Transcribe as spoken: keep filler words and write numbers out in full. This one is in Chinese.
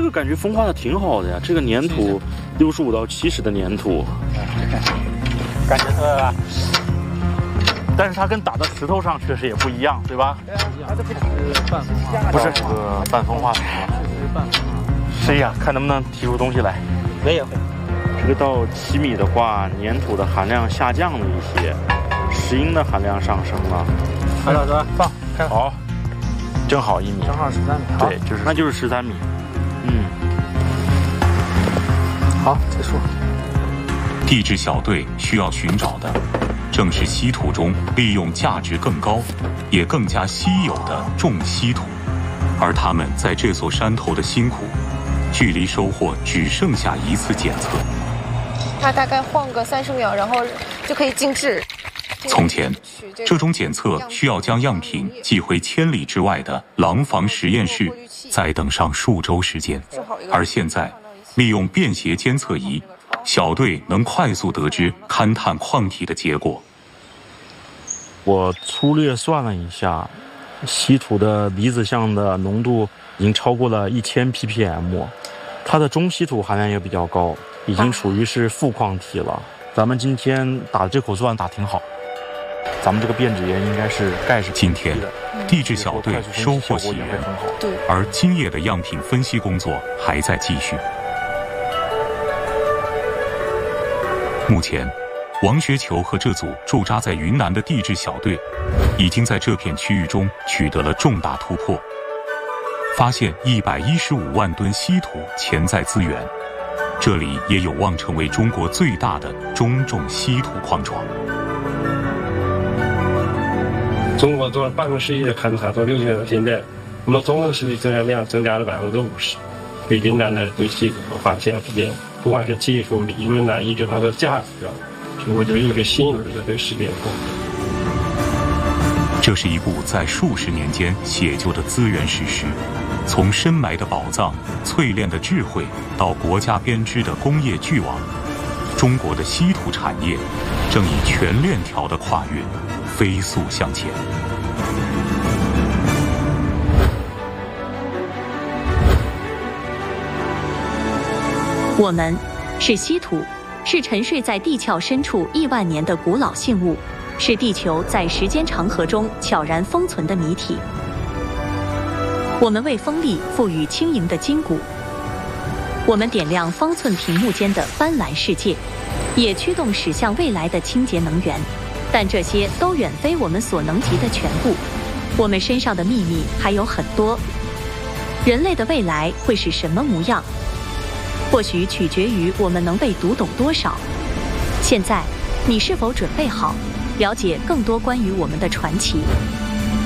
个感觉风化的挺好的呀，这个粘土六十五到七十的粘土， 感觉它，但是它跟打到石头上确实也不一样，对吧？ 它这不是半风化， 不是这个半风化， 这是半风化。 试一下，看能不能提出东西来。 我也会。 这个到七米的话，粘土的含量下降了一些，石英的含量上升了。 好了，哥，放，看好，正好一米， 正好十三米。 对，就是那就是十三米。嗯， 好，结束。 地质小队需要寻找的，正是稀土中利用价值更高，也更加稀有的重稀土，而他们在这座山头的辛苦，距离收获只剩下一次检测。 它大概晃个三十秒，然后就可以静置。 从前，这种检测需要将样品寄回千里之外的廊坊实验室，再等上数周时间。而现在，利用便携监测仪，小队能快速得知勘探矿体的结果。 我粗略算了一下，稀土的离子相的浓度已经超过了一千 P P M， 它的中稀土含量也比较高，已经属于是富矿体了。咱们今天打这口算打挺好，咱们这个变质岩应该是钙是今天地质小队收获喜悦，而今夜的样品分析工作还在继续。目前，王学球和这组驻扎在云南的地质小队，已经在这片区域中取得了重大突破，发现一百一十五万吨稀土潜在资源，这里也有望成为中国最大的中重稀土矿床。 中国做了半个世纪的勘探，到六千年现在，我们总的实际增加量增加了百分之五十，对云南的对稀土的发现这边，不管是技术理论啊，以及它的价值啊，我觉得有一个新颖的对识别度。 这是一部在数十年间写就的资源史诗，从深埋的宝藏、淬炼的智慧，到国家编织的工业巨网，中国的稀土产业正以全链条的跨越，飞速向前。 我们是稀土，是沉睡在地壳深处亿万年的古老信物，是地球在时间长河中悄然封存的谜题。我们为风力赋予轻盈的筋骨，我们点亮方寸屏幕间的斑斓世界，也驱动驶向未来的清洁能源。但这些都远非我们所能及的全部。我们身上的秘密还有很多。人类的未来会是什么模样？或许取决于我们能被读懂多少。现在，你是否准备好了解更多关于我们的传奇？